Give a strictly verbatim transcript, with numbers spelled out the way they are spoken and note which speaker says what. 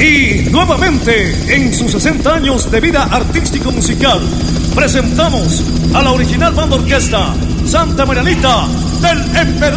Speaker 1: Y nuevamente, en sus sesenta años de vida artístico-musical, presentamos a la original banda orquesta Santa Marianita del Empedrado.